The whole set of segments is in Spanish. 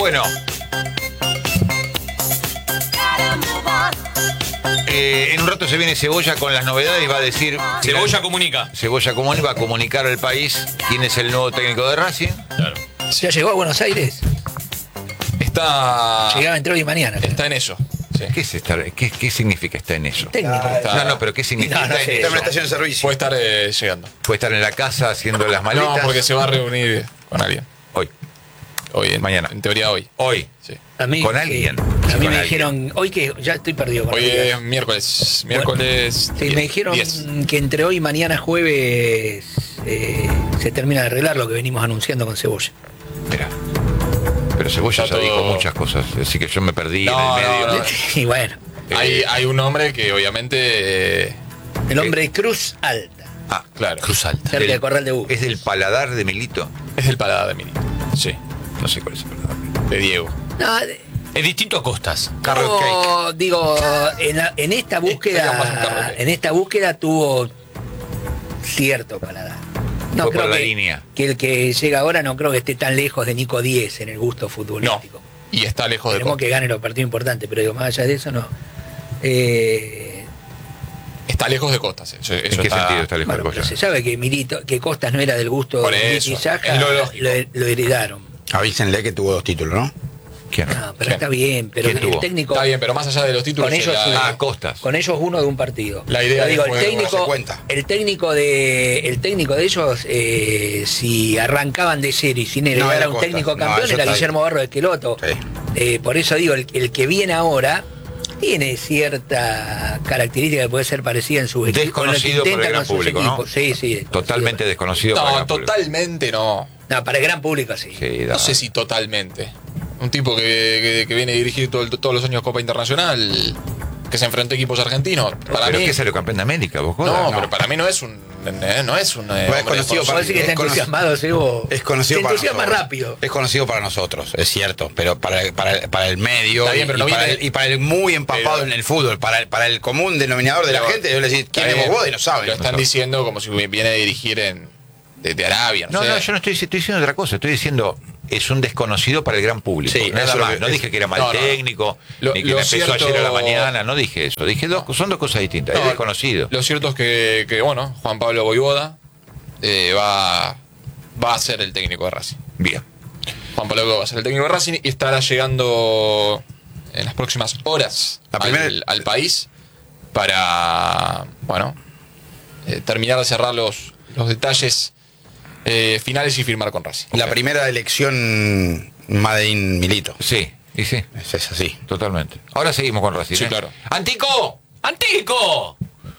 Bueno. En un rato se viene Cebolla con las novedades y va a decir... Cebolla comunica. Cebolla comunica, va a comunicar al país quién es el nuevo técnico de Racing. Claro. ¿Ya llegó a Buenos Aires? Llegaba entre hoy y mañana. Está en eso. Sí. ¿Qué es estar? ¿Qué significa estar en eso? Técnico. No, pero ¿qué significa No sé. en Está en una eso? estación de servicio. Puede estar llegando. ¿Puede estar en la casa haciendo las maletas? No, porque se va a reunir con alguien. Hoy. Mañana. En teoría hoy. Hoy. Sí. A mí, ¿Con alguien? A Sí, mí con me alguien. dijeron, hoy que ya estoy perdido con Hoy los días. es miércoles. Miércoles. Sí, me dijeron 10. que entre hoy y mañana jueves se termina de arreglar lo que venimos anunciando con Cebolla. Mira. Pero Cebolla Está ya dijo todo- muchas cosas, así que yo me perdí No, en el medio. no, no. Y bueno, Hay un hombre que obviamente. el hombre de Cruz Alta, Ah, Claro. Cruz Alta. cerca de Corral de Bus. ¿es del paladar de Milito? Es el paladar de Mini. Sí. No sé cuál es el paladar. De Diego. No, Es distinto a Costas. Carrot no, digo, en esta Era más un carrot búsqueda, cake. en esta búsqueda tuvo cierto paladar. No Fue creo por la que, línea. que el que llega ahora no creo que esté tan lejos de Nico Díez en el gusto No. futbolístico. Y está lejos de. Tenemos que gane los partidos importantes, pero digo, más allá de eso no. Está lejos de Costas. Eso ¿En qué sentido está lejos Bueno, de pero Costas? se sabe que Milito, que Costas no era del gusto Por de Milito eso, y Saja, es lo lógico. lo heredaron. Avísenle que tuvo 2 títulos, ¿no? ¿Quién? No, pero ¿Quién? está bien, pero ¿Quién el tuvo? técnico Está bien, pero más allá de los títulos. Con ellos sí. Ah, Costas. con ellos uno de un partido. La idea Yo digo, es jugar, no se cuenta. el técnico de ellos, si arrancaban de cero y sin heredar era a un Costas. técnico No, campeón, eso era está Guillermo Barros de Esqueloto. Sí. Por eso digo, el que viene ahora tiene cierta característica que puede ser parecida en su equipo. con lo que Desconocido por el intenta gran con sus público, ¿no? equipos. Sí, sí. Totalmente desconocido para el No, gran público. totalmente no. No, para el gran público sí. Sí, No sé si totalmente. Un tipo que viene a dirigir todos los años Copa Internacional, que se enfrentó a equipos argentinos. Para ¿Pero mí, qué salió campeón de América? ¿Vos jodas? no, pero para mí no es un. No es un. es conocido Vos decís que está Es cono- entusiasmado, Sebo. Es conocido Se para entusiasma nosotros. rápido. Es conocido para nosotros, es cierto, pero para el medio Está bien, pero y, no para viene- el, y para el muy empapado Pero- en el fútbol, para el común denominador de la Pero- gente, yo le decís, ¿quién Está es bien, vos? Y no saben. Lo están diciendo como si viene a dirigir de Arabia. No, sé. no, yo no estoy diciendo otra cosa. Estoy diciendo, es un desconocido para el gran público. Sí, Nada eso es lo más. que- No dije que era mal no, no. técnico, ni que Lo me empezó cierto- ayer a la mañana. No dije eso. Dije son dos cosas distintas. No, es desconocido. Lo cierto es que bueno, Juan Pablo Voivoda va a ser el técnico de Racing. Bien. Juan Pablo Voivoda va a ser el técnico de Racing y estará llegando en las próximas horas La primera- al país para, bueno, terminar de cerrar los detalles finales y firmar con Racing. La primera elección Made in Milito. Sí, y sí, Es así. totalmente. Ahora seguimos con Racing. Sí, claro. ¡Antico! ¡Antico!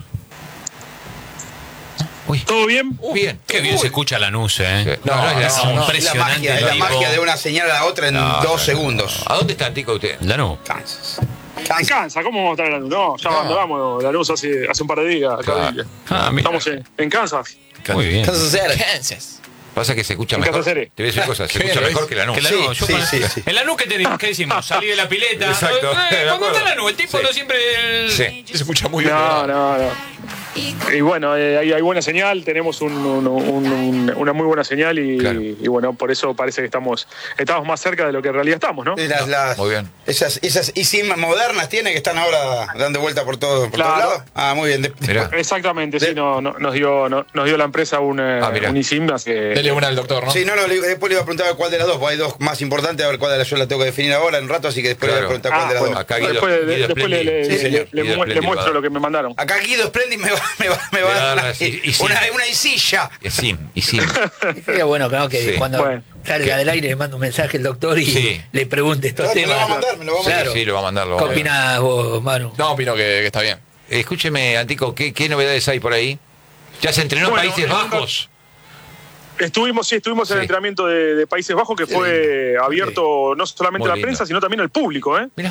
Uy, ¿Todo bien? bien. Qué bien se escucha Lanús, ¿eh? Sí. No, es Es la impresionante. magia, es la el tipo. magia de una señal a la otra en No, 2 segundos. ¿A dónde está Antico usted? Lanús. Kansas. Cansa, ¿cómo vamos a estar en la luz? No, ya abandonamos la luz hace un par de días. Acá Claro. en Villa. Ah, mira. Estamos en Kansas. Muy bien. Kansas. Pasa que se escucha En mejor. Casa Cere. Te voy a decir una cosa, se ¿Qué escucha ves? mejor que la Que nube. Lanús, Sí, yo sí, con- sí. En Lanús, ¿qué decimos? Salí de la pileta. Exacto. De ¿Cuándo acuerdo. está Lanús? El tipo Sí. no siempre. Sí. Se escucha muy bien. No. Y bueno, hay buena señal, tenemos una muy buena señal Claro. y bueno, por eso parece que estamos más cerca de lo que en realidad estamos, ¿no? Muy bien. Esas eSIM modernas tiene que están ahora dando vuelta por todos Claro. lados. Ah, muy bien. Mirá. Exactamente, sí, nos dio la empresa mirá. un eSIM, así que... Dele una al doctor, ¿no? Sí, después le iba a preguntar cuál de las dos, porque hay dos más importantes, a ver cuál de las yo la tengo que definir ahora en un rato, así que después le voy a preguntar cuál de las bueno, dos. Acá Guido- después Guido después le, Splendi. Sí, señor. le Guido mu- le Splendi muestro va a dar. lo que me mandaron. Acá Guido Splendi me va a dar una isilla. Y sí. Sería bueno, claro, que Sí. cuando Bueno. salga del aire le mando un mensaje al doctor y Sí. le pregunte estos Me lo temas. va a mandar, me lo va a mandar. Claro. Sí, lo va a mandar. Lo va ¿Qué a mandar. opinás vos, Manu? No, opino que está bien. Escúcheme, Antico, ¿qué novedades hay por ahí? ¿Ya se entrenó en Bueno, Países Bajos? Estuvimos en el Sí. entrenamiento de Países Bajos, que fue abierto no solamente Muy a la lindo. prensa, sino también al público. Mirá.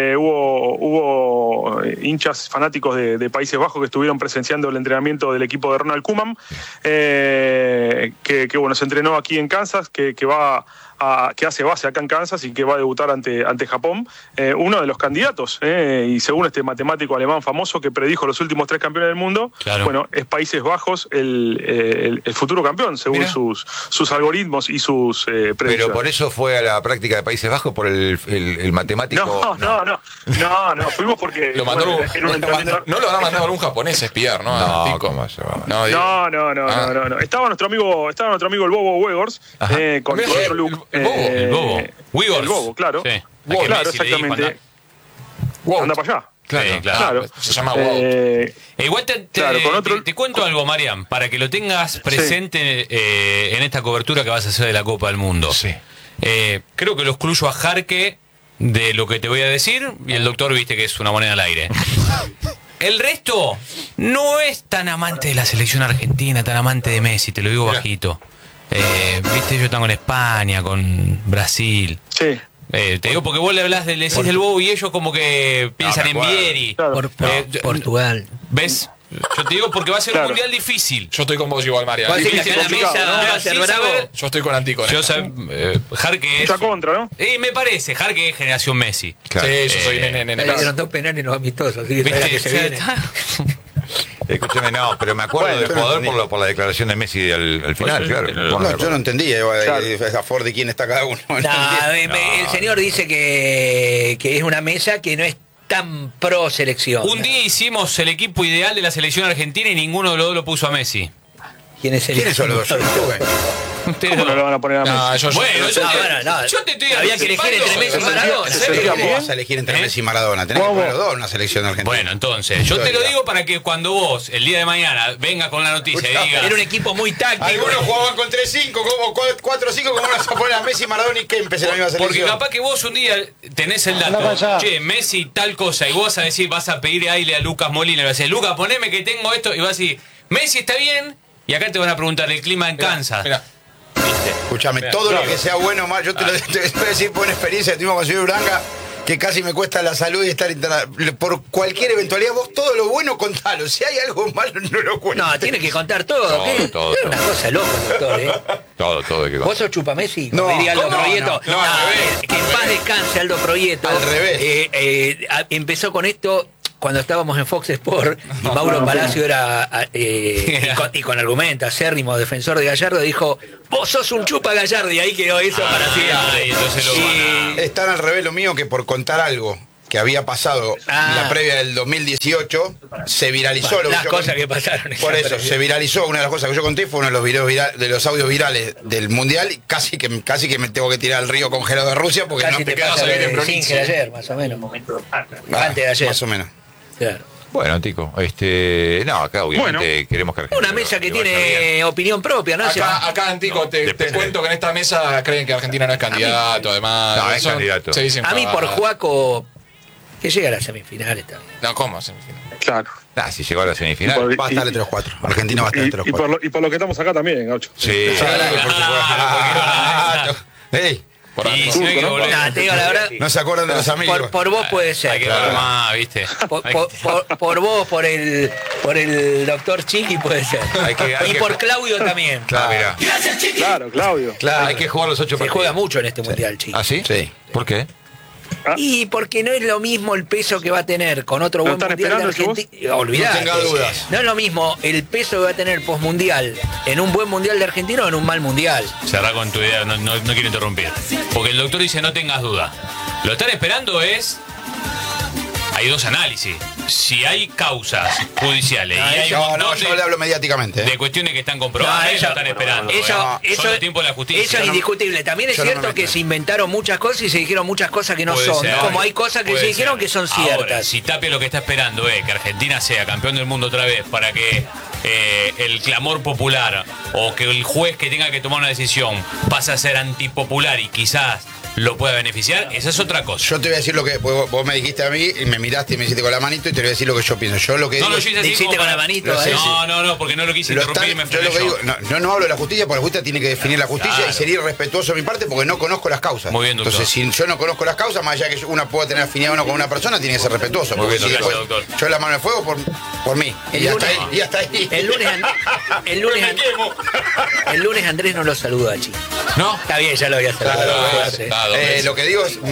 Hubo hinchas fanáticos de Países Bajos que estuvieron presenciando el entrenamiento del equipo de Ronald Koeman, que bueno, se entrenó aquí en Kansas, que va que hace base acá en Kansas y que va a debutar ante Japón, uno de los candidatos, y según este matemático alemán famoso que predijo los últimos 3 campeones del mundo, Claro. bueno, es Países Bajos el futuro campeón, según Mirá. sus algoritmos y sus predicciones. Pero por eso fue a la práctica de Países Bajos, por el matemático. No, fuimos porque Lo mandó, bueno, era un entrenador. no lo habrá mandado algún japonés a espiar, ¿no? No, Al Tico. ¿cómo se va? No, digo- No. Estaba nuestro amigo el Bobo Wegors con Mirá, otro look. el Bobo, El Bobo. Wigors. El Bobo, claro. Sí. Wow, A que claro, Messi le dijo, exactamente. Wow. Anda para allá. Claro, sí, claro. Claro. Se llama Wow. Igual Claro, con otro- te cuento algo, Marian, para que lo tengas presente en esta cobertura que vas a hacer de la Copa del Mundo. Sí. Creo que lo excluyo a Jarque de lo que te voy a decir y el doctor viste que es una moneda al aire. El resto no es tan amante de la selección argentina, tan amante de Messi, te lo digo bajito. Viste, ellos están con España, con Brasil. Sí. Te digo porque vos le decís del Bobo y ellos como que piensan me en acuerdo. Vieri. Claro. Portugal. ¿Ves? Yo te digo porque va a ser Claro. un mundial difícil. Yo estoy con vos igual, María. Va a ser Viste, que la complicado, mesa, ¿no? Va a ser sin bravo. saber- Yo estoy con Antico. Yo sé, Jarque es. Mucha contra, ¿no? Me parece, Jarque es generación Messi. Claro. Sí, yo soy nene. Le dieron 2 penales los amistosos, así que ¿Viste? sabía que se O sea, viene. Escúchame, no, pero me acuerdo Bueno, del yo no jugador entendí. por la declaración de Messi al final, Pues, claro. No, yo no entendía Claro. a favor de quién está cada uno. No, el señor dice que es una mesa que no es tan pro selección. Un día hicimos el equipo ideal de la selección argentina y ninguno de los dos lo puso a Messi. ¿Quiénes ¿Quiénes son los dos? Yo no estuve. Ustedes ¿Cómo no no. lo van a poner a Messi? No, yo Bueno, No, yo te estoy había que elegir entre anticipando. Messi y Maradona. ¿Se sentía ¿Cómo bien? vas a elegir entre ¿Eh? Messi y Maradona? Tenés que ¿Cómo? poner los dos en una selección argentina. Bueno, entonces, yo te lo digo para que cuando vos, el día de mañana, vengas con la noticia y digas. Era un equipo muy táctico. Algunos jugaban con 3-5, como 4-5, ¿cómo vas a poner a Messi, Maradona y Kempes en la misma Porque selección? capaz que vos un día tenés el dato, che, Messi tal cosa, y vos vas a decir, vas a pedir aire a Lucas Molina, y vas a decir, Lucas, poneme que tengo esto, y vas a decir, Messi está bien, y acá te van a preguntar el clima en Kansas. Mira, Escúchame, todo lo que sea bueno o mal, yo te lo voy a decir por una experiencia que tuvimos con Señor Uranga, que casi me cuesta la salud y estar por cualquier eventualidad, vos todo lo bueno contalo, si hay algo malo no lo cuentes. No, tiene que contar todo. ¿qué? todo, Es una cosa loca, doctor, ¿eh? Todo hay que ¿Vos sos chupa Messi? No, Como diría Aldo ¿cómo? Proieto. No, al revés. Que en paz descanse Aldo Proieto. Al revés. Empezó con esto cuando estábamos en Fox Sport y Mauro Palacio era y con argumento acérrimo defensor de Gallardo, dijo, vos sos un chupa Gallardo, y ahí quedó eso para siempre. y entonces lo van a- Es tan al revés lo mío que por contar algo que había pasado en la previa del 2018, se viralizó lo que Las yo cosas conté. que pasaron. Por eso, se viralizó. Una de las cosas que yo conté fue uno de los videos de los audios virales del Mundial. Y casi que me tengo que tirar al río congelado de Rusia porque Casi no te te quedas pasa a vivir en de provincia. Singer ayer, más o menos. Antes de ayer. Más o menos. Claro. Bueno, Tico, no, acá obviamente queremos que Argentina Una mesa que vaya bien. tiene opinión propia, ¿no? acá Antico, te Depende. cuento que en esta mesa creen que Argentina no es candidato, además. No, es candidato. Se dicen A mí por pavadas. Juaco, que llega a la semifinal está bien. No, ¿cómo? Semifinal. Claro. Si llegó a la semifinal. Y por- Va a estar entre los cuatro. Argentina va a estar entre los Y cuatro. por lo que estamos acá también, Gaucho. Sí, por supuesto. Ey, Por Y algo. si no hay que ¿no? volver. No, te digo la verdad, no se acuerdan de los amigos. por vos puede ser. Hay que volver más, ¿viste? Por vos, por el doctor Chiqui puede ser. Hay Y que- por Claudio también. Mirá. Claro, Claudio. Hay que jugar los 8 Se partidos. juega mucho en este mundial, Chiqui. ¿Ah, sí? Sí. ¿Por qué? Y porque no es lo mismo el peso que va a tener con otro ¿Lo buen están mundial de esperando, decís Argentina. Olvidate. No tenga dudas. No es lo mismo el peso que va a tener postmundial en un buen mundial de Argentina o en un mal mundial. Cerrá con tu idea, no quiero interrumpir. Porque el doctor dice no tengas duda. Lo están esperando es. Hay dos análisis. Si hay causas judiciales y hay un No, montón yo le hablo mediáticamente. de cuestiones que están comprobadas, No, ellos eso- están esperando. Eso, Son el tiempo de la justicia. eso es indiscutible. También es yo no me cierto meto. que se inventaron muchas cosas y se dijeron muchas cosas que no Puede son. ser. Como hay cosas que Puede se dijeron ser. que son Ahora, ciertas. si Tapia lo que está esperando es que Argentina sea campeón del mundo otra vez para que el clamor popular o que el juez que tenga que tomar una decisión pase a ser antipopular y quizás lo pueda beneficiar, esa es otra cosa. Yo te voy a decir lo que vos me dijiste a mí y me miraste y me hiciste con la manito y te voy a decir lo que yo pienso. Yo lo que No, digo, lo yo hice Te así hiciste como con la para- manito, Lo sé, ¿eh? sí. No, porque no lo quise lo interrumpir y me están- yo frené lo que yo. digo, no hablo de la justicia porque la justicia tiene que definir la justicia Claro. y sería irrespetuoso de mi parte porque no conozco las causas. Muy bien, doctor. Entonces, si yo no conozco las causas, más allá que uno pueda tener afinidad o no con una persona, tiene que ser respetuoso. Muy Porque bien, si doctor, después doctor. yo la mano en fuego por mí. El Y hasta lunes- ahí. Y hasta ahí. El lunes Andrés no lo saluda, Chiqui. ¿No? Está bien, ya lo había Claro, aceptado. lo que digo es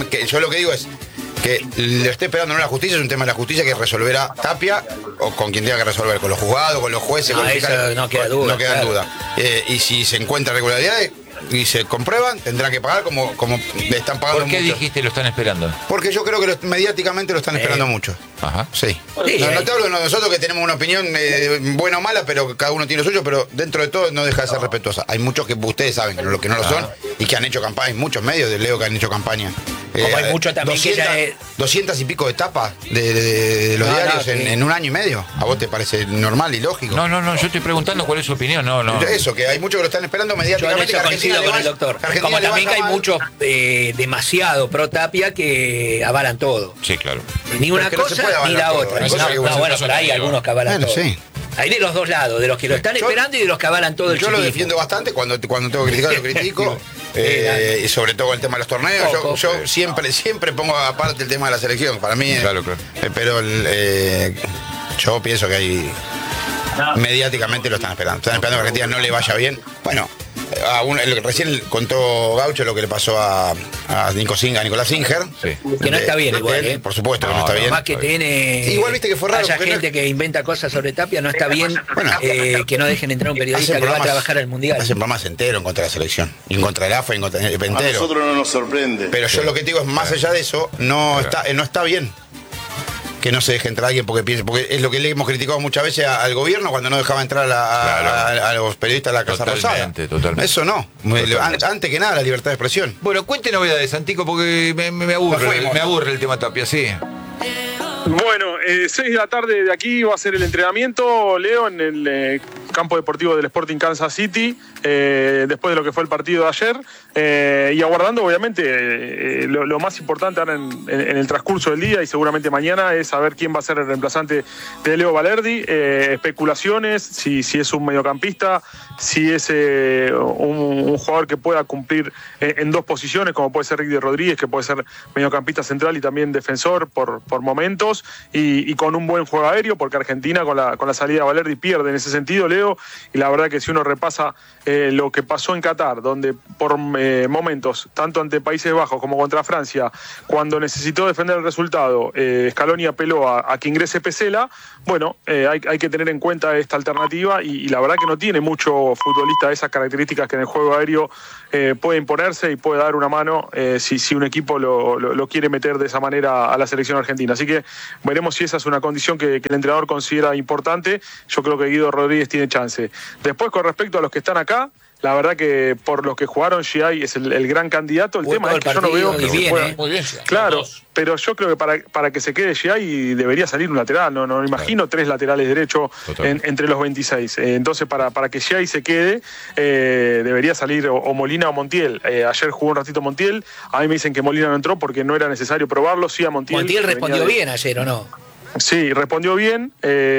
que lo esté esperando no la justicia, es un tema de la justicia que resolverá Tapia o con quien tenga que resolver, con los juzgados, con los jueces, con los eso fiscales. no queda duda, No queda claro. duda. Y si se encuentran irregularidades y se comprueban, tendrán que pagar como le están pagando ¿Por qué mucho. dijiste lo están esperando? Porque yo creo que mediáticamente lo están esperando mucho. Ajá. Sí. Sí, No te hablo de nosotros que tenemos una opinión buena o mala, pero cada uno tiene lo suyo, pero dentro de todo no deja de ser respetuosa. Hay muchos que ustedes saben que no lo son y que han hecho campaña, hay muchos medios de Leo que han hecho campaña. Como hay mucho también que ya 200 y pico de etapas de los diarios sí. en un año y medio. ¿A vos te parece normal y lógico? No, yo estoy preguntando cuál es su opinión. No. Eso, que hay muchos que lo están esperando Yo en mediáticamente. eso que Argentina coincido le con vaya- el doctor. que Argentina Como le también que vaya hay mal. muchos demasiado pro Tapia que avalan todo. Sí, claro. Ni una Pero es que no se cosa puede ni avalar la todo. otra. Hay cosas que vos Bueno, sos pero hay negativo. algunos que avalan Bueno, todo. sí. Hay de los dos lados, de los que lo están esperando y de los que avalan todo el Yo lo chiquismo. defiendo bastante cuando tengo que criticar, lo critico. Y sobre todo el tema de los torneos. Yo siempre pongo aparte el tema de la selección. Para mí, Claro. pero yo pienso que hay. Mediáticamente lo están esperando. Están esperando que a Argentina no le vaya bien. Bueno, recién contó Gaucho lo que le pasó a Nicolás Singer. Sí. Que no está bien igual, ¿eh? Por supuesto que no está bien. Más que tiene. Igual viste que fue raro, Haya porque gente que inventa cosas sobre Tapia, no está bien que no dejen entrar un periodista Hacen que va a programas- trabajar al mundial. Hacen programas enteros en contra de la selección. Y en contra del AFA, y en contra del A entero. nosotros no nos sorprende. Pero yo lo que te digo es, más allá de eso, no está bien que no se deje entrar alguien porque es lo que le hemos criticado muchas veces al gobierno cuando no dejaba entrar a los periodistas a la Casa Rosada. Totalmente. Eso no. Antes que nada, la libertad de expresión. Bueno, cuente novedades, Santico, porque me aburre el tema Tapia, sí. Bueno, 6 de la tarde de aquí va a ser el entrenamiento, Leo, en el campo deportivo del Sporting Kansas City, después de lo que fue el partido de ayer, y aguardando obviamente lo más importante ahora en el transcurso del día y seguramente mañana es saber quién va a ser el reemplazante de Leo Valerdi, especulaciones, si es un mediocampista, si es un jugador que pueda cumplir en dos posiciones, como puede ser Ricky Rodríguez, que puede ser mediocampista central y también defensor por momentos, y con un buen juego aéreo, porque Argentina con la salida de Valerdi pierde en ese sentido, Leo, y la verdad que si uno repasa lo que pasó en Qatar, donde por momentos, tanto ante Países Bajos como contra Francia, cuando necesitó defender el resultado, Scaloni apeló a que ingrese Pesela, bueno, hay que tener en cuenta esta alternativa y la verdad que no tiene mucho futbolista de esas características que en el juego aéreo puede imponerse y puede dar una mano si un equipo lo quiere meter de esa manera a la selección argentina. Así que veremos si esa es una condición que el entrenador considera importante. Yo creo que Guido Rodríguez tiene chance. Después, con respecto a los que están acá, la verdad que por los que jugaron GI es el gran candidato. El Jugó tema todo es que el yo no veo partido que y se bien, pueda- Muy bien. Claro, Dos. pero yo creo que para que se quede GI debería salir un lateral. No imagino tres laterales derechos Totalmente. entre los 26. Entonces, para que GI se quede, debería salir o Molina o Montiel. Ayer jugó un ratito Montiel. A mí me dicen que Molina no entró porque no era necesario probarlo. Sí, a Montiel. Montiel que respondió venía de- bien ayer, ¿o no? Sí, respondió bien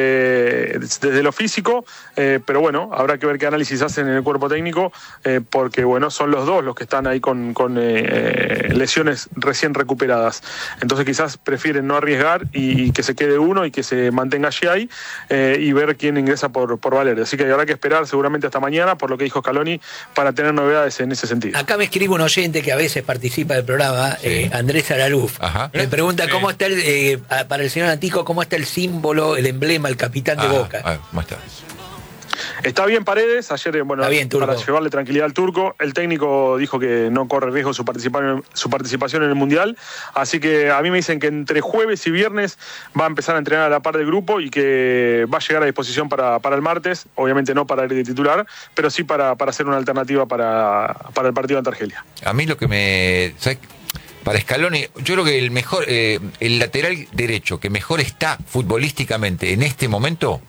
desde lo físico, pero bueno, habrá que ver qué análisis hacen en el cuerpo técnico, porque bueno, son los dos los que están ahí con lesiones recién recuperadas. Entonces quizás prefieren no arriesgar y que se quede uno y que se mantenga allí ahí y ver quién ingresa por Valerdi. Así que habrá que esperar seguramente hasta mañana, por lo que dijo Scaloni, para tener novedades en ese sentido. Acá me escribe un oyente que a veces participa del programa, Andrés Araluf. Ajá. Me pregunta Sí. cómo está para el señor Antico, cómo está el símbolo, el emblema, el capitán de Boca. ¿Cómo está? Está bien Paredes, ayer, bueno, Está bien, Turco. para llevarle tranquilidad al turco, el técnico dijo que no corre riesgo su participación en el Mundial, así que a mí me dicen que entre jueves y viernes va a empezar a entrenar a la par del grupo y que va a llegar a disposición para el martes, obviamente no para ir de titular, pero sí para hacer una alternativa para el partido ante Argelia. A mí lo que ¿sabes? Para Scaloni, yo creo que el lateral derecho que mejor está futbolísticamente en este momento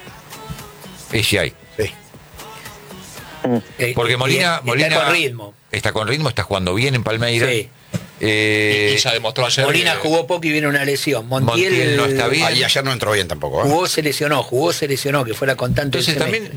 es Giai. Sí. Porque Molina está con ritmo. Está con ritmo, está jugando bien en Palmeiras. Sí. Y ya demostró ayer. Molina que- jugó poco y viene una lesión. Montiel no está bien. Y ayer no entró bien tampoco. Jugó, se lesionó, que fue la constante. del Entonces semestre.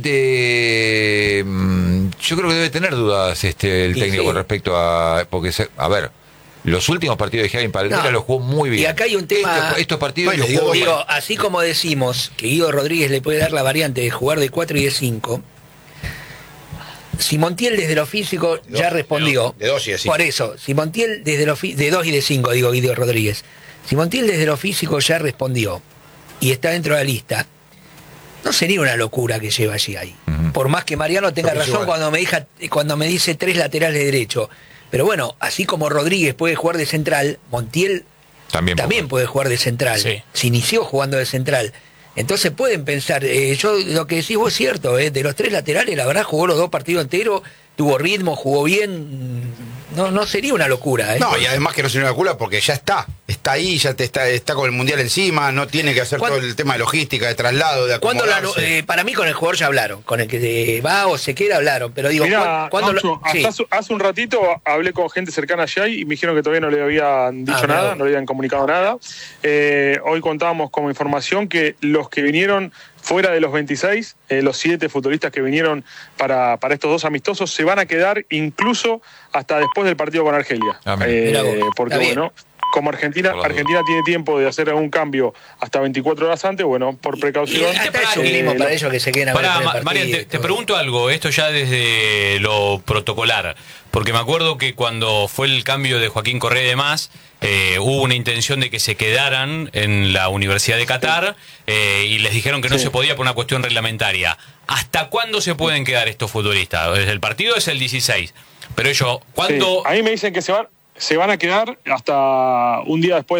también yo creo que debe tener dudas el Y técnico sí. con respecto a a ver, los últimos partidos de Giai en Palmeiras No. los jugó muy bien. Y acá hay un tema. Estos partidos No, los y le jugó digo, bien. Digo, así como decimos que Guido Rodríguez le puede dar la variante de jugar de 4 y de 5, si Montiel desde lo físico ya respondió. De 2 y de 5. Por eso, si Montiel desde lo de 2 y de 5, digo Guido Rodríguez. Si Montiel desde lo físico ya respondió y está dentro de la lista, no sería una locura que lleve allí ahí. Por más que Mariano tenga razón cuando me dice 3 laterales derechos. Pero bueno, así como Rodríguez puede jugar de central, Montiel también puede jugar de central. Sí. Se inició jugando de central. Entonces pueden pensar, yo lo que decís vos es cierto, de los 3 laterales, la verdad jugó los 2 partidos enteros, tuvo ritmo, jugó bien, no sería una locura. No, y además que no sería una locura porque ya está ahí, ya está con el Mundial encima, no tiene que hacer todo el tema de logística, de traslado, de acomodarse. Para mí con el jugador ya hablaron, con el que va o se quiera hablaron, pero digo, Mirá, Nacho, hace un ratito hablé con gente cercana allá y me dijeron que todavía no le habían dicho nada, no le habían comunicado nada. Hoy contábamos como información que los que vinieron fuera de los 26, los 7 futbolistas que vinieron para estos 2 amistosos se van a quedar incluso hasta después del partido con Argelia. Porque bueno, como Argentina tiene tiempo de hacer algún cambio hasta 24 horas antes, bueno, por precaución. Es un mínimo para ellos que se queden a ver. Marian, te pregunto algo, esto ya desde lo protocolar, porque me acuerdo que cuando fue el cambio de Joaquín Correa y demás, hubo una intención de que se quedaran en la Universidad de Qatar y les dijeron que no se podía por una cuestión reglamentaria. ¿Hasta cuándo se pueden quedar estos futbolistas? El partido es el 16, pero ellos, ¿cuándo? Sí. A mí me dicen que se van a quedar hasta un día después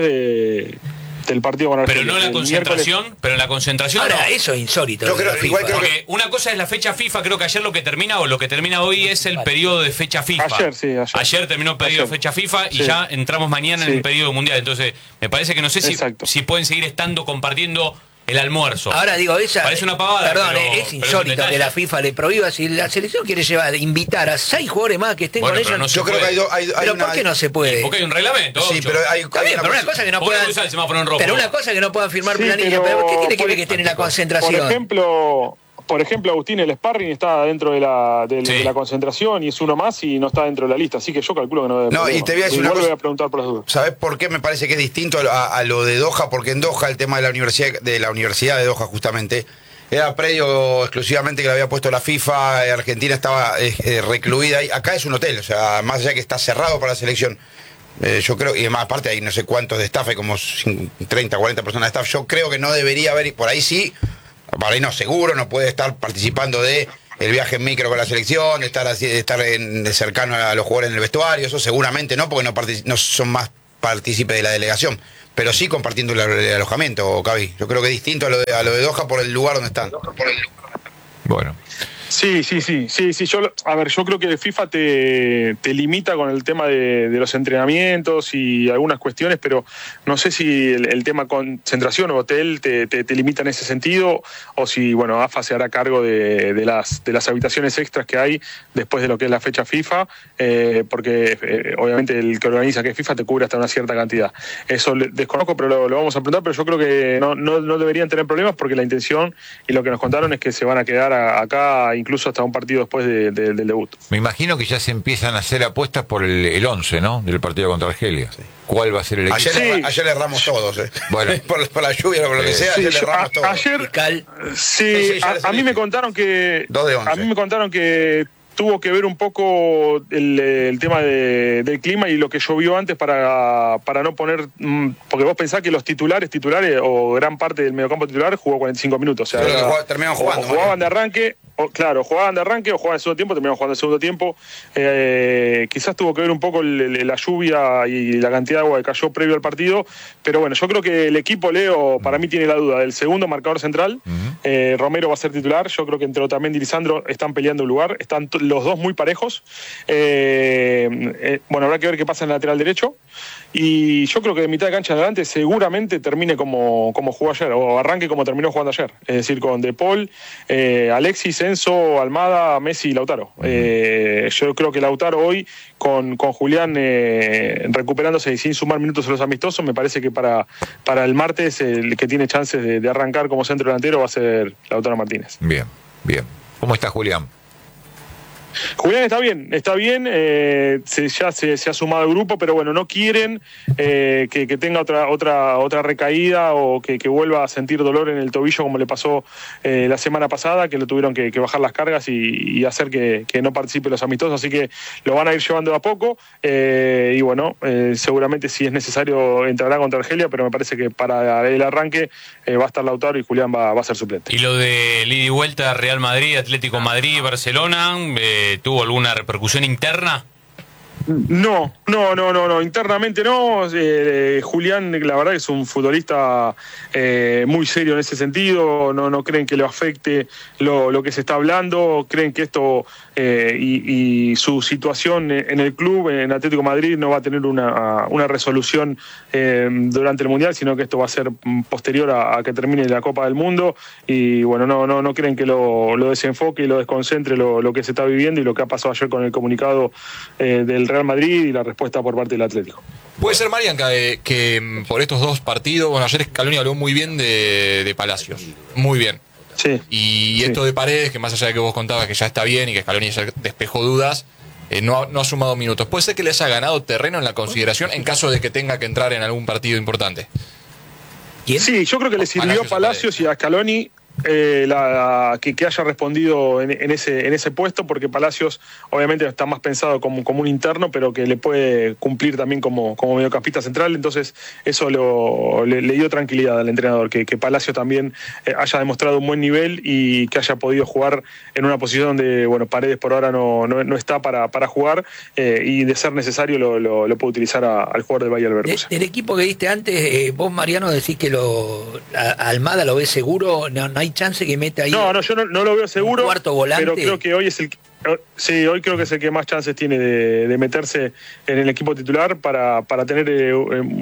del partido con Argentina. Pero no en la concentración, Ahora, no. eso es insólito. Yo creo Porque una cosa es la fecha FIFA, creo que ayer lo que termina hoy es el periodo de fecha FIFA. Ayer terminó el periodo de fecha FIFA y ya entramos mañana en el periodo mundial. Entonces, me parece que no sé si pueden seguir estando compartiendo el almuerzo. Ahora digo, parece una pavada. Perdón, es insólito que la FIFA le prohíba. Si la selección quiere invitar a 6 jugadores más que estén con ellos. No yo creo que hay pero ¿por qué no se puede? Porque hay un reglamento. Sí, pero hay pero una cosa que no puedan. Pero una cosa que no puedan firmar planilla. Pero ¿qué tiene que ver que estén en la concentración? Por ejemplo, Agustín, el sparring está dentro de la concentración y es uno más y no está dentro de la lista. Así que yo calculo que no debe. No, y te voy a decir una cosa. Voy a preguntar por las dudas. ¿Sabés por qué me parece que es distinto a lo de Doha? Porque en Doha el tema de la Universidad de Doha justamente era predio exclusivamente que le había puesto la FIFA. Argentina estaba recluida ahí. Acá es un hotel, o sea, más allá que está cerrado para la selección. Yo creo, y además aparte hay no sé cuántos de staff, hay como 30, 40 personas de staff. Yo creo que no debería haber, y por ahí sí. Para ahí no, seguro no puede estar participando de el viaje en micro con la selección, estar cercano a los jugadores en el vestuario, eso seguramente no, porque no son más partícipes de la delegación, pero sí compartiendo el alojamiento, Cavi. Yo creo que es distinto a lo de Doha por el lugar donde están. Bueno. Sí. Yo creo que FIFA te limita con el tema de los entrenamientos y algunas cuestiones, pero no sé si el tema concentración o hotel te limita en ese sentido, o si, bueno, AFA se hará cargo de las habitaciones extras que hay después de lo que es la fecha FIFA, porque obviamente el que organiza, que es FIFA, te cubre hasta una cierta cantidad. Eso desconozco, pero lo vamos a preguntar, pero yo creo que no deberían tener problemas, porque la intención y lo que nos contaron es que se van a quedar acá incluso hasta un partido después del debut. Me imagino que ya se empiezan a hacer apuestas por el 11, ¿no? Del partido contra Argelia. Sí. ¿Cuál va a ser el equipo? Ayer le erramos todos, Bueno. por la lluvia o por lo que sea, ayer le erramos todos. A mí me contaron que... 2 de 11. A mí me contaron que tuvo que ver un poco el tema del clima y lo que llovió antes para no poner... Porque vos pensás que los titulares o gran parte del mediocampo titular jugó 45 minutos. O sea, terminaron jugando. Jugaban de arranque... jugaban de arranque o jugaban de segundo tiempo, terminaron jugando de segundo tiempo. Quizás tuvo que ver un poco la lluvia y la cantidad de agua que cayó previo al partido, pero bueno, yo creo que el equipo, Leo, para mí tiene la duda del segundo marcador central. Romero va a ser titular. Yo creo que entre Otamendi y Lisandro están peleando el lugar, están los dos muy parejos. Bueno, habrá que ver qué pasa en el lateral derecho, y yo creo que de mitad de cancha en adelante seguramente termine como jugó ayer, o arranque como terminó jugando ayer, es decir, con De Paul, Alexis, Enzo, Almada, Messi y Lautaro. Yo creo que Lautaro hoy, con Julián recuperándose y sin sumar minutos a los amistosos, me parece que para el martes el que tiene chances de arrancar como centro delantero va a ser Lautaro Martínez. Bien. ¿Cómo está Julián? Julián está bien, ya se ha sumado al grupo, pero bueno, no quieren que tenga otra recaída o que vuelva a sentir dolor en el tobillo como le pasó la semana pasada, que lo tuvieron que bajar las cargas y hacer que no participe en los amistosos, así que lo van a ir llevando de a poco y bueno, seguramente si es necesario entrará contra Argelia, pero me parece que para el arranque va a estar Lautaro y Julián va a ser suplente. Y lo de ida y vuelta Real Madrid, Atlético Madrid, Barcelona, ¿tuvo alguna repercusión interna? No, internamente no. Julián, la verdad, es un futbolista muy serio en ese sentido. No creen que lo afecte lo que se está hablando. Creen que esto y su situación en el club, en Atlético de Madrid, no va a tener una resolución durante el Mundial, sino que esto va a ser posterior a que termine la Copa del Mundo. Y bueno, no creen que lo desenfoque y lo desconcentre lo que se está viviendo y lo que ha pasado ayer con el comunicado del Real Madrid y la respuesta por parte del Atlético. Puede ser, Marian, que por estos dos partidos, bueno, ayer Scaloni habló muy bien de Palacios, muy bien. Sí. Y esto de Paredes, que más allá de que vos contabas que ya está bien y que Scaloni ya despejó dudas, no ha sumado minutos. ¿Puede ser que les haya ganado terreno en la consideración en caso de que tenga que entrar en algún partido importante? ¿Quién? Sí, yo creo que le sirvió a Palacios y a Scaloni que haya respondido en ese puesto, porque Palacios obviamente está más pensado como un interno, pero que le puede cumplir también como mediocampista central, entonces eso le dio tranquilidad al entrenador, que Palacios también haya demostrado un buen nivel y que haya podido jugar en una posición donde, bueno, Paredes por ahora no está para jugar, y de ser necesario lo puede utilizar al jugador del Bayer Leverkusen. Del equipo que diste antes, vos, Mariano, decís que Almada lo ves seguro, no hay chance que meta ahí. No, yo no lo veo seguro. Cuarto volante. Pero creo que hoy es hoy creo que es el que más chances tiene de meterse en el equipo titular para tener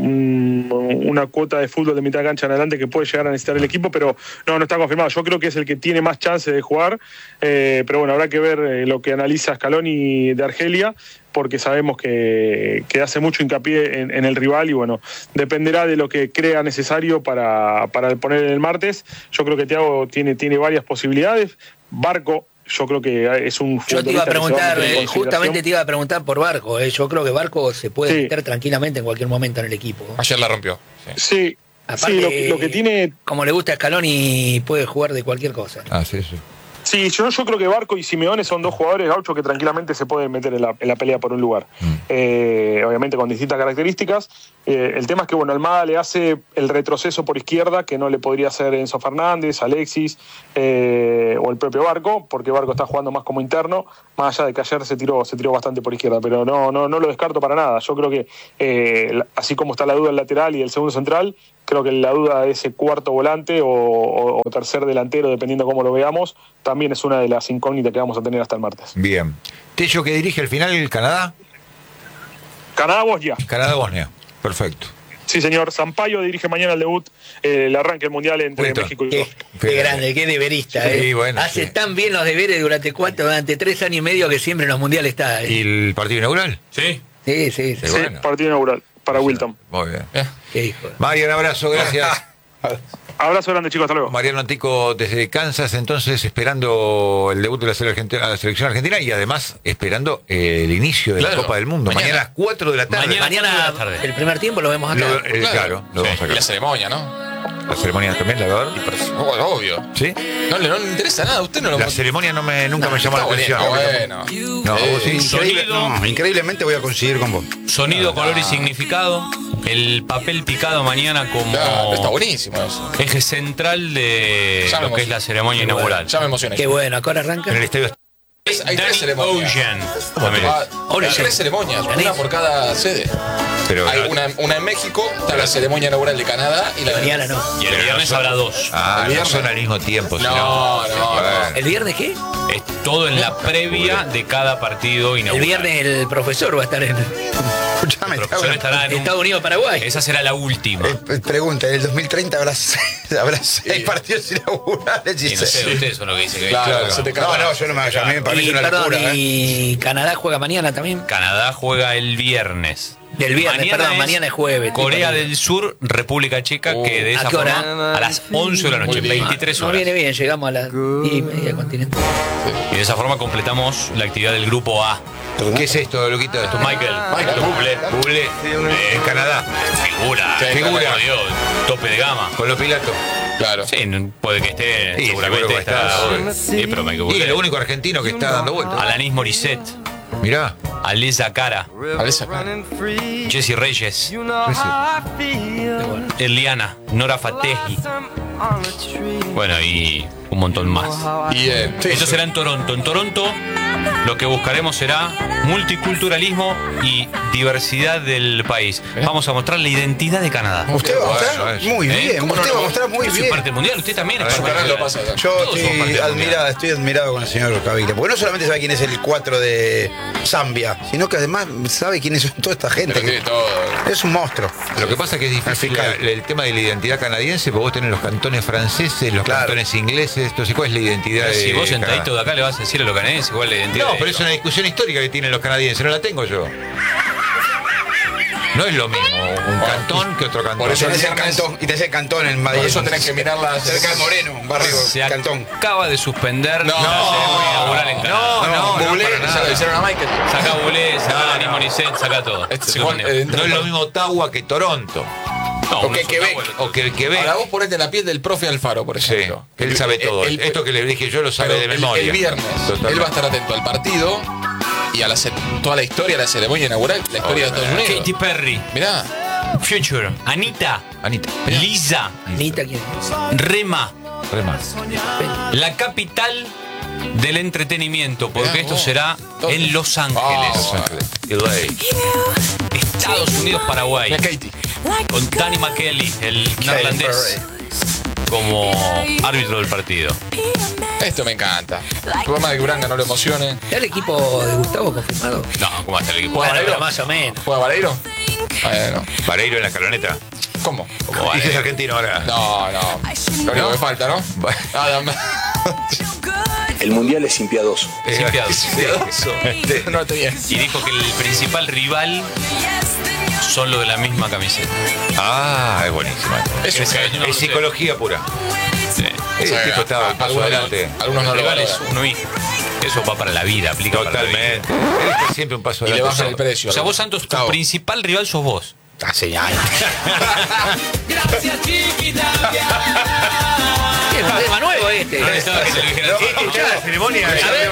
una cuota de fútbol de mitad cancha en adelante que puede llegar a necesitar el equipo, pero no está confirmado. Yo creo que es el que tiene más chances de jugar, pero bueno, habrá que ver lo que analiza Scaloni de Argelia, porque sabemos que hace mucho hincapié en el rival y bueno, dependerá de lo que crea necesario para poner en el martes. Yo creo que Thiago tiene varias posibilidades. Barco, yo creo que es un futbolista. Yo te iba a preguntar, justamente te iba a preguntar por Barco. Yo creo que Barco se puede meter tranquilamente en cualquier momento en el equipo. Ayer la rompió. Sí. Aparte, lo que tiene. Como le gusta a Scaloni, puede jugar de cualquier cosa. Sí. Sí, yo creo que Barco y Simeone son dos jugadores, Gaucho, que tranquilamente se pueden meter en la pelea por un lugar. Obviamente con distintas características. El tema es que, bueno, Almada le hace el retroceso por izquierda que no le podría hacer Enzo Fernández, Alexis o el propio Barco, porque Barco está jugando más como interno, más allá de que ayer se tiró bastante por izquierda, pero no lo descarto para nada. Yo creo que así como está la duda del lateral y el segundo central, creo que la duda de ese cuarto volante o tercer delantero, dependiendo cómo lo veamos, también es una de las incógnitas que vamos a tener hasta el martes. Bien. Tello, que dirige al final el Canadá. Canadá-Bosnia. Canadá-Bosnia, perfecto. Sí, señor. Sampaio dirige mañana el debut, el arranque del Mundial entre México y Bosnia. Qué grande, qué deberista. Sí, bueno, hace tan bien los deberes durante 3 años y medio que siempre en los Mundiales está. ¿Y el partido inaugural? Sí. Sí, bueno. Partido inaugural para Wilton. Muy bien. Qué hijo. Mario, un abrazo, gracias. Abrazo grande, chicos, hasta luego. Mariano Antico desde Kansas, entonces esperando el debut de la selección argentina y además esperando el inicio de la Copa del Mundo. Mañana a las 4 de la tarde. Mañana el primer tiempo lo vemos acá. Claro, lo vamos acá. Y la ceremonia, ¿no? La ceremonia también, la verdad. Obvio. ¿Sí? No le interesa nada, usted no lo. La ceremonia nunca me llamó la atención. Bueno. No, sí. Increíblemente voy a coincidir con vos. Sonido, color y significado. El papel picado mañana como está buenísimo eso. Eje central de lo que es la ceremonia inaugural. Ya me emocioné. Qué bueno, ¿acá arranca? En el estadio. Hay 3 ceremonias. Hay 3 ceremonias, una por cada sede. Pero hay una en México, está la ceremonia inaugural de Canadá y la mañana no. Y el viernes habrá 2. No son al mismo tiempo. No. ¿El viernes qué? Es todo en la previa de cada partido inaugural. El viernes el profesor va a estar en. Escuchame, El profesor estará en Estados Unidos, Paraguay. Esa será la última. Pregunta, en el 2030 habrá 6 partidos inaugurales. Y no sé, ustedes son lo que dicen que Claro. Se te No, yo no me para mí es una locura. Y Canadá juega mañana también. Canadá juega el viernes. Del viernes, perdón, mañana es jueves. Corea tipo, del Sur, República Checa, que de ¿a esa qué hora? forma a las 11 de la noche, Muy bien. 23 No horas. viene bien, llegamos a las 10:30 continental. Y de esa forma completamos la actividad del grupo A. ¿Qué es esto, Luquito? Esto, Michael. Bublé, Canadá. Figura, Sí, figura, claro. Dios, tope de gama. Con los Pilatos. Claro. Sí, puede que esté, Sí, seguramente seguro que está. está. Sí, pero Michael Y Bublé. lo único argentino que está dando vueltas. Alanis Morissette, Mirá. Alisa Cara, Alisa Cara. Jesse Reyes, Eliana, Nora Fatehi. Bueno, y un montón más. Bien. Esto será en Toronto. En Toronto lo que buscaremos será multiculturalismo y diversidad del país. Vamos a mostrar la identidad de Canadá. Usted va a mostrar Bueno, eso. muy bien. ¿Cómo Usted no? va a mostrar muy Yo soy bien. parte mundial, usted también es Su parte canal lo mundial. pasa. Yo Todos somos parte estoy admirado con el señor Cavile. Porque no solamente sabe quién es el 4 de Zambia, sino que además sabe quiénes son toda esta gente. Pero tiene todo. Es un monstruo. Lo que pasa es que es difícil Fiscal. el tema de la identidad canadiense, porque vos tenés los cantones franceses, los Claro. cantones ingleses, entonces ¿cuál es la identidad de Si vos Canadá? sentadito de acá le vas a decir a los canadienses igual la identidad. No, de pero ellos. es una discusión histórica que tienen los canadienses, no la tengo yo. No es lo mismo un cantón que otro cantón. Por eso Tenés el viernes- cantón, y tenés el cantón en Madrid. Por eso tenés que mirarlas. Cerca de Moreno, un barrio, Se cantón. acaba de suspender No, la ceremonia inaugural en Canadá. no, Bublé, para ya nada. lo hicieron a Michael. Saca Bulé, saca Alanis Morissette, saca todo. Este es Se igual, suspendió. entra No es en- lo mismo Ottawa que Toronto, No, o uno que es Quebec. Ottawa, o que Quebec. Ahora vos ponete en la piel del profe Alfaro, por Sí, ejemplo. él sabe todo. Esto que le dije yo lo sabe pero de memoria. El viernes, Totalmente. él va a estar atento al partido y a toda la historia, la ceremonia inaugural, la historia de Estados Unidos. Katy Perry, Mirá, Future, Anita, Anita, Lisa, Anita, ¿quién es? Rema, Rema. la capital del entretenimiento, porque Mirá esto vos. será en Los Ángeles, LA. Estados Unidos, Paraguay, mirá Katy. con Danny McKelly, el neerlandés, como árbitro del partido. Esto me encanta. Por más de que Uranga no lo emocione. ¿Está el equipo de Gustavo confirmado? No, ¿cómo va a estar el equipo? Bueno, Bueno, pero más o menos. ¿Juega Vareiro? Bueno, Vareiro en la escaloneta. ¿cómo? ¿Cómo va? Dices argentino ahora. No, no. Lo único que falta, ¿no? Bueno. El mundial es impiadoso. Sin piadoso. Sí. No tenía. Y dijo que el principal rival son los de la misma camiseta. Ah, es buenísimo. Es un genio. Es psicología pura. Sí. El tipo estaba un paso adelante. Algunos no El lo rival es valoran. uno y eso va para la vida, aplica para la vida. Totalmente. Él está siempre un paso Y le adelante. bajan el precio. O sea, vos, Santos, tu Chao. principal rival sos vos. Hace años. Es un tema nuevo este. Necesitaba que te lo dijera. Escuchá la ceremonia. A ver.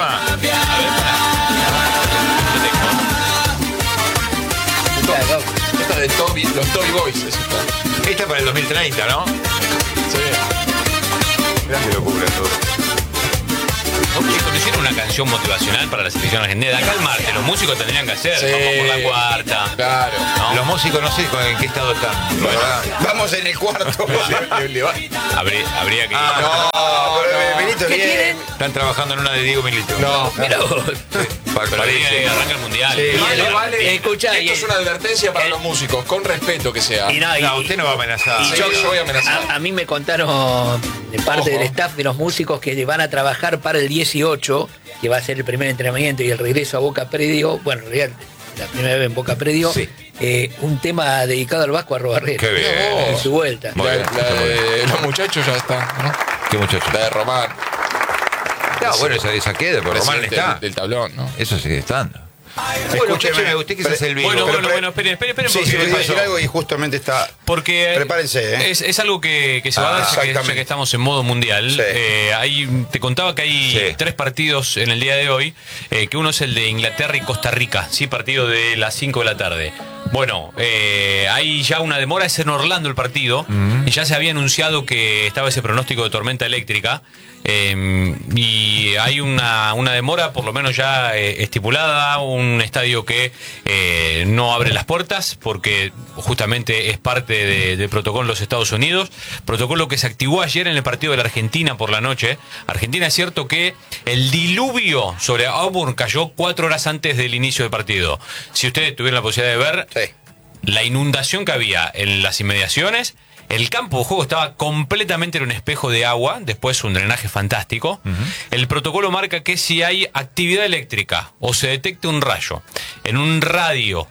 Esta de Toby, los Toby Boys. Es esta. Esta para el 2030, ¿no? Sí. Mirá qué locura todo. Chicos, hicieron una canción motivacional para la selección argentina. De acá al martes, los músicos tendrían que hacer. Sí. Vamos por la cuarta. Claro. ¿No? Los músicos no sé en qué estado están. La verdad. Vamos en el cuarto. Habría que. No, pero Benito ¿Qué bien. tienen? Están trabajando en una de Diego Milito. No. Mirá vos. Pero ahí arranca el mundial. Vale, vale. Escuchá, Esto es una advertencia para los músicos, con respeto que sea. Y no, y- No, usted no va a amenazar. Sí, yo voy a amenazar. A mí me contaron de parte Ojo. del staff de los músicos que van a trabajar para el 18, que va a ser el primer entrenamiento y el regreso a Boca Predio, bueno, en realidad la primera vez en Boca Predio, Sí. un tema dedicado al Vasco Arrobarrera. Qué bien. En su vuelta. Muy bien, La de los muchachos ya está, ¿no? Qué muchacho. La de Román. No, bueno, esa queda, pero Román presidente está. del tablón, ¿no? Eso sigue estando. Escúcheme, Escúcheme, usted que se hace el vivo. Bueno, Pero- bueno, esperen Sí, porque sí, voy a pasó. decir algo y justamente está. Porque Prepárense, ¿eh? es algo que se va a dar ya exactamente. que estamos en modo mundial. Sí. Te contaba que hay Sí. 3 partidos en el día de hoy, que uno es el de Inglaterra y Costa Rica, sí, partido de las 5 de la tarde. Bueno, hay ya una demora, es en Orlando el partido, y ya se había anunciado que estaba ese pronóstico de tormenta eléctrica. Y hay una demora, por lo menos ya estipulada, un estadio que no abre las puertas porque justamente es parte del protocolo en los Estados Unidos, protocolo que se activó ayer en el partido de la Argentina por la noche. Argentina, es cierto que el diluvio sobre Auburn cayó 4 horas antes del inicio del partido. Si ustedes tuvieron la posibilidad de ver Sí. la inundación que había en las inmediaciones, el campo de juego estaba completamente en un espejo de agua, después un drenaje fantástico. El protocolo marca que si hay actividad eléctrica o se detecta un rayo en un radio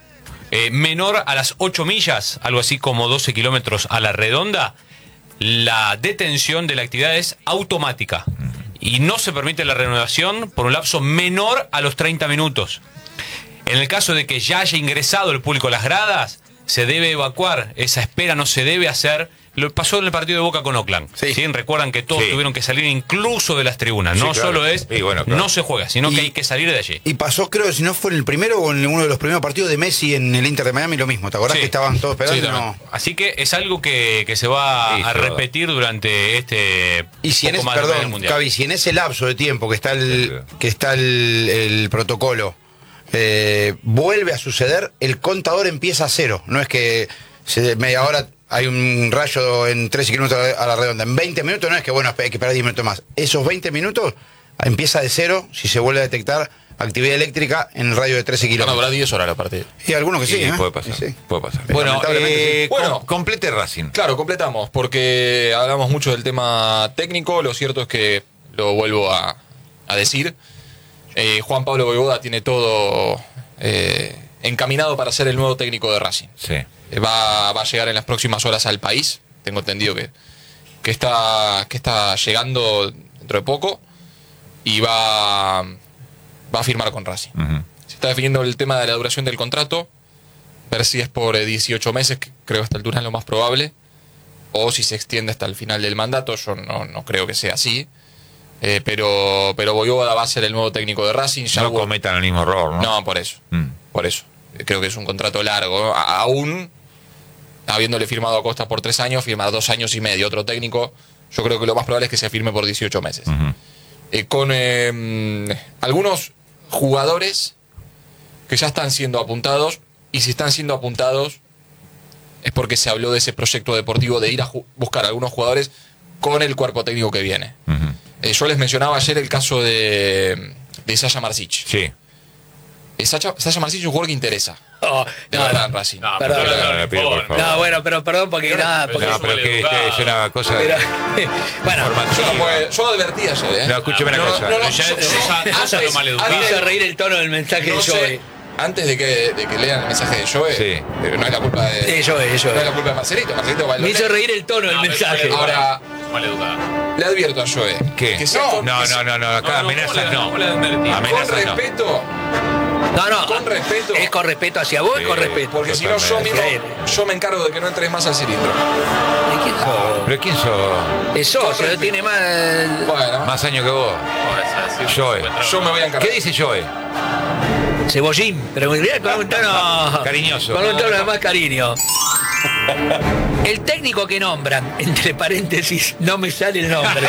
menor a las 8 millas, algo así como 12 kilómetros a la redonda, la detención de la actividad es automática y no se permite la renovación por un lapso menor a los 30 minutos. En el caso de que ya haya ingresado el público a las gradas, se debe evacuar. Esa espera no se debe hacer. Lo pasó en el partido de Boca con Oakland. Sí. ¿Sí? Recuerdan que todos Sí. tuvieron que salir incluso de las tribunas. Sí, No claro. solo es, Sí, bueno, claro. no se juega, sino Y- que hay que salir de allí. Y pasó, creo, si no fue en el primero o en uno de los primeros partidos de Messi en el Inter de Miami, lo mismo. ¿Te acordás Sí. que estaban todos esperando? Sí, No. Así que es algo que se va Sí, a claro. repetir durante este Y si en poco ese, más del perdón, Mundial. Cavi, si en ese lapso de tiempo que está el, Sí. que está el protocolo vuelve a suceder, el contador empieza a cero. No es que media hora hay un rayo en 13 kilómetros a la redonda. En 20 minutos no es que, bueno, hay que esperar 10 minutos más. Esos 20 minutos empieza de cero si se vuelve a detectar actividad eléctrica en el radio de 13 Van a kilómetros. durar 10 horas la partida. Y algunos que sí, ¿eh? puede pasar. Sí. Puede pasar. Pero Bueno, lamentablemente sí. Bueno. complete Racing. Claro, completamos, porque hablamos mucho del tema técnico. Lo cierto es que, lo vuelvo a decir, Juan Pablo Vojvoda tiene todo encaminado para ser el nuevo técnico de Racing. Sí. Va a llegar en las próximas horas al país. Tengo entendido que está llegando dentro de poco y va a firmar con Racing. Ujú. Se está definiendo el tema de la duración del contrato, ver si es por 18 meses, que creo que a esta altura es lo más probable, o si se extiende hasta el final del mandato. Yo no creo que sea así, pero Vojvoda va a ser el nuevo técnico de Racing. Ya No hubo- cometan el mismo error, ¿no? no, por eso. Mm. Por eso. Creo que es un contrato largo. Aún habiéndole firmado a Costa por 3 años, firmar 2 años y medio. Otro técnico, yo creo que lo más probable es que se firme por 18 meses. Ujú. Con algunos jugadores que ya están siendo apuntados, y si están siendo apuntados es porque se habló de ese proyecto deportivo de ir a buscar a algunos jugadores con el cuerpo técnico que viene. Ujú. Yo les mencionaba ayer el caso de Sasha Marsic. Sí. Sasha Marsic es un jugador que interesa. Oh, De no, verdad, no. Racing. No, Perdón, pero, perdón, le pido, por favor. No, bueno, pero perdón porque nada, porque No, pero que es una cosa. pero- bueno, Yo advertí ayer, ¿eh? No, escúcheme una cosa. Pero ya eso es lo maleducado. me hizo reír el tono del mensaje No de sé, Joey. antes de que lean el mensaje de Joe, Sí. no es la culpa de. Sí, Joey, No es la Joey. culpa de Marcelito. Marcelito va a Me hizo reír el tono del mensaje. Ahora, maleducado. le advierto a Joe. ¿Qué? Que sea con, No, que sea- no, acá amenazas no. Con Amenazas no. respeto, No, con respeto. es con respeto hacia vos, Sí, es con respeto. porque si no Totalmente. yo me encargo de que no entres más al cilindro. ¿De quién sos? ¿Pero quién sos? Es socio, no tiene más. Bueno, Más años que vos. Joe. yo me voy a encargar. ¿Qué dice Joe? Cebollín, pero en realidad con un tono. Cariñoso. Con un tono de más cariño. El técnico que nombran, entre paréntesis, no me sale el nombre.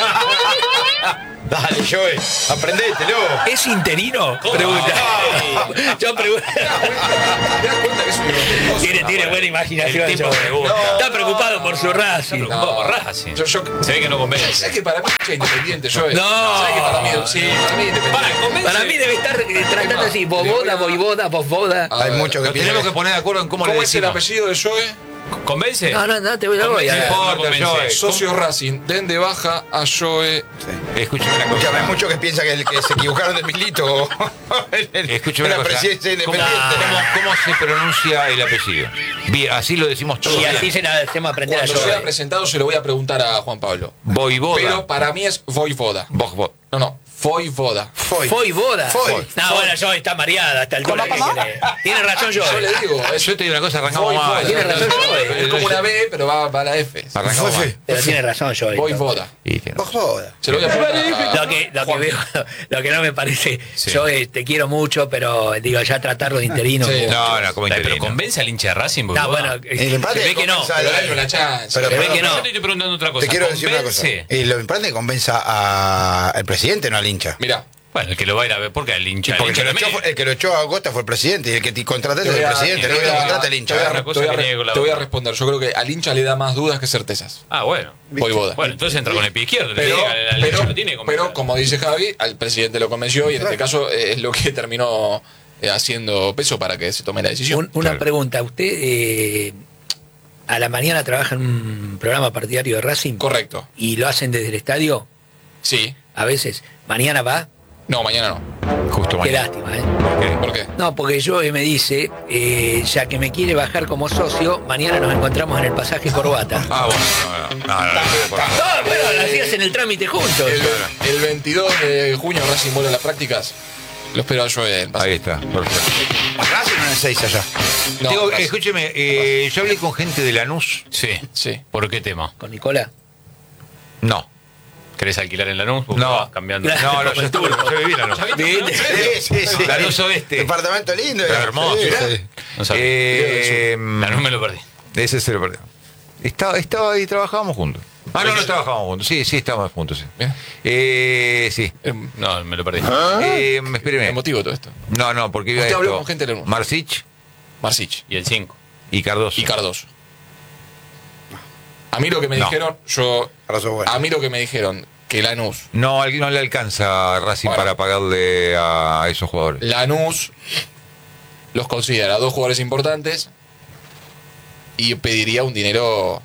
Dale, Joey, aprendételo. ¿Es interino? Pregunta. Yo pregunto. ¿Te das cuenta que es un irrespetuoso? Tiene buena imaginación. El tipo Joey. pregunta. Está preocupado por su Racing. No. Racing. Yo- Se ve que no convence. ¿Sabes que para mí es independiente, Joe? No. ¿Sabes que para mí? Sí, para mí es independiente. Para mí debe estar tratando así, boboda, boivoda, vosvoda. A Hay ver, muchos que Nos piensan tenemos que poner de acuerdo en cómo, ¿Cómo le es el decimos. apellido de Joe? ¿Convence? No, te voy a Convence. ver. No importa, convence. Joe. Socio Racing, den de baja a Joe. Escúcheme una Escúchame, hay cosa. muchos que piensan que se equivocaron de Milito. Escúcheme en una la cosa. presidencia ¿Cómo, independiente. cómo se pronuncia el apellido? Bien, así lo decimos todos. Y así se la hacemos aprender a Cuando sea Joey. presentado se lo voy a preguntar a Juan Pablo. Voivoda. Pero para mí es Vojvoda. Vos. No, Vojvoda. Foi boda. Foi. No, bueno, Joey está mareada hasta el tono. Tiene razón Yo Joey. le digo, Yo te digo una cosa, arrancamos Vojvoda. mal. Tiene razón Joey. Es como una B, pero va a la F. Arrancamos Fue, mal. Pero tiene razón Joey. Vojvoda. Y tiene- Vos joda. Se lo voy a preguntar a Lo que Juan. veo, lo que no me parece, Sí. yo te quiero mucho, pero digo, ya tratarlo de interino. Sí. No, como Pero interino. convence al hincha de Racing. No, Vojvoda. bueno, El empate se ve que no. compensa Pero la- dale una chance. Pero, Se ve perdón, que no. Yo te estoy preguntando otra cosa. Te quiero decir una cosa. ¿Convence? Y lo importante es que convenza al presidente, no al hincha. Mira, Bueno, el que lo va a ir a ver, porque el hincha. Porque el hincha también- el que lo echó a Acosta fue el presidente y el que te contrataste es el presidente, no el que lo contrata el hincha. te voy a- una cosa que niego la te voy a otra. responder. Yo creo que al hincha le da más dudas que certezas. Ah, bueno. Vojvoda. Bueno, entonces entra con el pie izquierdo. le Pero, diga, al hincha lo tiene que convencer. pero como dice Javi, al presidente lo convenció y en este caso es lo que terminó haciendo peso para que se tome la decisión. Una Claro. pregunta, ¿usted a la mañana trabaja en un programa partidario de Racing? Correcto. ¿Y lo hacen desde el estadio? Sí. A veces. ¿Mañana va? No, mañana no. Justo Qué mañana. lástima, ¿eh? ¿Por qué? ¿Por qué? No, porque Joe me dice, ya que me quiere bajar como socio, mañana nos encontramos en el pasaje Corbata. Ah, bueno. No, por favor. No, pero lo hacías en el trámite juntos. El 22 de junio Racing vuelve a las prácticas. Lo espero a Joe en Ahí está, perfecto. Racing no en el 6 allá. No, Digo, Racing. escúcheme, yo hablé con gente de Lanús. Sí. Sí. ¿Por qué tema? Con Nicolás. No. ¿Querés alquilar en Lanús? Vos No. vas cambiando. No, yo estuve, yo viví en Lanús. Sí. Lanús Oeste. Departamento lindo. Pero hermoso. Sí. No sabía. Lanús me lo perdí. Ese se lo perdió. Estaba ahí, trabajábamos juntos. Ah, no trabajábamos juntos. Sí, estábamos juntos, sí. Bien. Sí. No, me lo perdí. Espéreme. ¿Qué motivo todo esto? No, porque iba Usted habló esto. con gente de Lanús. Marcich Marcich Y el 5. y Cardoso. y Cardoso. A mí lo que me No. dijeron, a mí lo que me dijeron, que Lanús No le alcanza a Racing Bueno. para pagarle a esos jugadores. Lanús los considera 2 jugadores importantes y pediría un dinero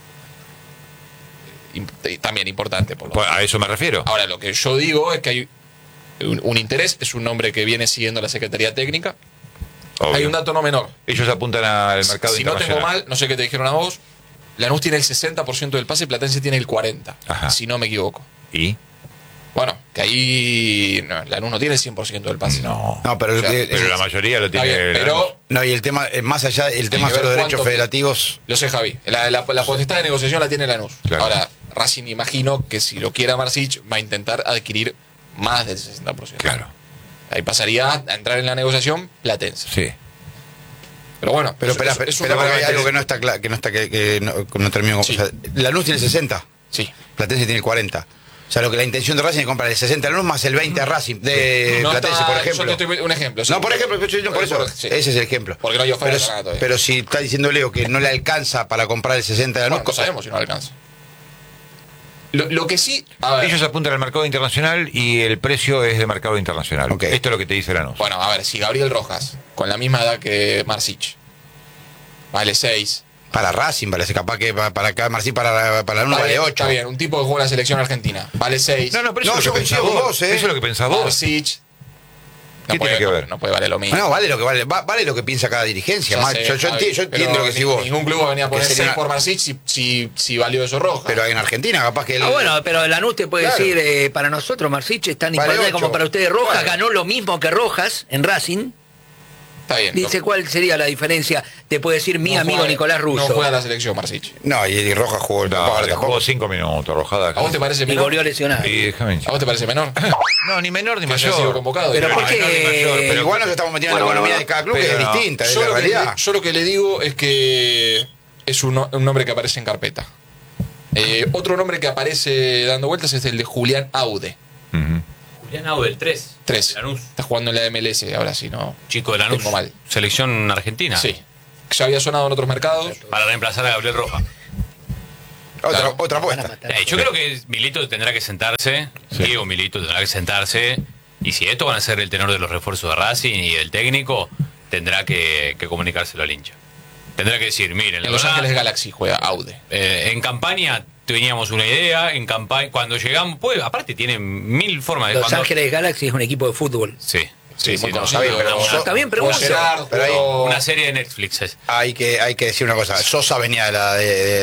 también importante. Por lo Pues a eso me refiero. Ahora, lo que yo digo es que hay un interés, es un nombre que viene siguiendo la Secretaría Técnica. Obvio. Hay un dato no menor. Ellos apuntan al mercado Si no internacional. tengo mal, no sé qué te dijeron a vos, Lanús tiene el 60% del pase, Platense tiene el 40%, Ajá. si no me equivoco. ¿Y? Bueno, que ahí Lanús no tiene el 100% del pase. No. No, pero, O sea, Pero la mayoría lo Está tiene. bien, Lanús. pero no, y el tema, más allá, el tema que son ver los derechos cuánto- federativos. lo sé, Javi. La potestad de negociación la tiene Lanús. Claro. Ahora, Racing imagino que si lo quiera Marcich va a intentar adquirir más del 60%. Claro. Ahí pasaría a entrar en la negociación Platense. Sí. Pero bueno, Pero eso- espera, eso- es un espera, porque hay tema algo que no está claro, que no termino con. Sí. O sea, Lanús tiene el 60, Sí. Platense tiene el 40. O sea, lo que la intención de Racing es comprar el 60 a Lanús más el 20 a Racing de No Platense, está- por yo ejemplo. te estoy un ejemplo. sí. No, por ejemplo, por eso, Sí. ese es el ejemplo. Porque no hay oferta pero, nada todavía. pero si está diciendo Leo que no le alcanza para comprar el 60 de Lanús, Bueno, no sabemos si no alcanza. Lo que sí. A ver, Ellos apuntan al mercado internacional y el precio es de mercado internacional. Ok. Esto es lo que te dice Lanús. bueno, a ver, si Gabriel Rojas, con la misma edad que Marcich, vale 6. para Racing, parece capaz que para acá, Marcín, para Lanús vale 8. Está bien, un tipo que juega en la selección argentina, vale 6. No, pero No, eso es yo lo que pensás coincido con vos. vos, ¿eh? Eso es lo que pensás vos. Marcich. ¿Qué tiene que ver? No puede valer lo mismo. No, vale lo que vale lo que piensa cada dirigencia. Ya Más, sé, yo Javi, entiendo pero lo que decís vos. Ningún club venía a poner Que sería 6 por Marcich si valió eso Rojas. Pero en Argentina, capaz que. Bueno, pero Lanús te puede Claro. decir, para nosotros Marcich es tan Vale importante 8. como para ustedes. Rojas Claro. ganó lo mismo que Rojas en Racing. Está bien. Dice, ¿cuál sería la diferencia? Te puede decir mi amigo juega- Nicolás Russo. No juega la selección Marcich. No, y Rojas jugó. No, tampoco- le jugó 5 minutos, Rojada. ¿A vos te parece y menor? volvió lesionado. Y déjame ¿A vos te parece menor? No, ni menor ni Que haya mayor. sido convocado. Pero No, ¿por qué? menor ni mayor, Pero igual nos estamos metiendo en la economía de cada club, que pero es no. distinta, es Yo la lo, que realidad. le, yo lo que le digo es que es un nombre que aparece en carpeta. Otro nombre que aparece dando vueltas es el de Julián Aude. Ujú. Julián Aude, el 3. 3. Lanús. Está jugando en la MLS ahora sí, ¿no? Chico de Lanús. Tengo mal. Selección argentina. Sí. Ya había sonado en otros mercados. Para reemplazar a Gabriel Rojas. Claro. Otra apuesta. Yo creo que Milito tendrá que sentarse, Sí. Diego Milito tendrá que sentarse, y si esto van a ser el tenor de los refuerzos de Racing y el técnico, tendrá que comunicárselo al hincha. Tendrá que decir, miren, la En Los verdad, Ángeles Galaxy juega Aude. en campaña teníamos una idea, en campaña, cuando llegamos, pues aparte tienen 1000 formas de Los cuando- Ángeles Galaxy es un equipo de fútbol. Sí, Sí, muy no, conocido. está bien, pero Jugó- está bien, pero jugó mucho. Gerard, Pero hay jugó- una serie de Netflix es. Hay que decir una cosa. Sosa venía de